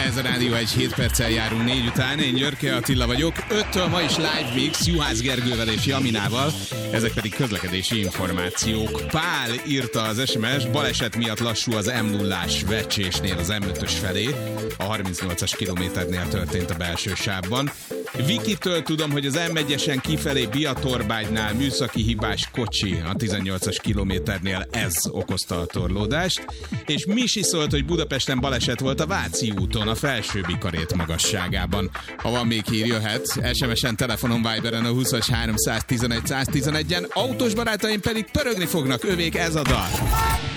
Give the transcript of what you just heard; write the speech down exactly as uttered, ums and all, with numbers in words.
Ez a Rádió egy, hét perccel járunk négy után. Én Györke Attila vagyok. öttől ma is live mix Juhász Gergővel és Jaminával. Ezek pedig közlekedési információk. Pál írta az es em es, baleset miatt lassú az em nullás Vecsésnél az em ötös felé. A harmincnyolcas kilométernél történt a belső sávban. Vikitől tudom, hogy az em egyesen kifelé Biatorbágynál műszaki hibás kocsi a tizennyolcas kilométernél, ez okozta a torlódást. És Misi szólt, hogy Budapesten baleset volt a Váci úton, a felső Bikarét magasságában. Ha van még hír, jöhet. es em es-en, telefonon, Viberen a húszas háromszáztizenegy száztizenegyen. Autós barátaim pedig pörögni fognak, övék ez a dal.